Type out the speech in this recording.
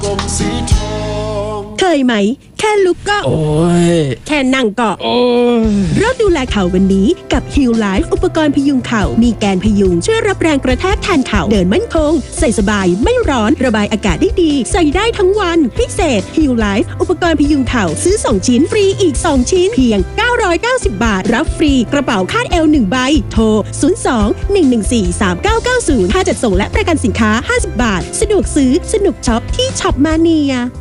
กรมสีทองเคยไหมแค่ลุกก็โอ้ยแค่นั่งก็โอ้ยเริ่มดูแลเข่าวันนี้กับ Heal Life อุปกรณ์พยุงเข่ามีแกนพยุงช่วยรับแรงกระแทกแทนเข่าเดินมั่นคงใส่สบายไม่ร้อนระบายอากาศได้ดีใส่ได้ทั้งวันพิเศษ Heal Life อุปกรณ์พยุงเข่าซื้อ2ชิ้นฟรีอีก2ชิ้นเพียง990 บาทรับฟรีกระเป๋าคาดเอว1ใบโทร02-114-3990ค่าจัดส่งและประกันสินค้า50 บาทสะดวกซื้อสนุกช็อปที่ช็อปมาเนีย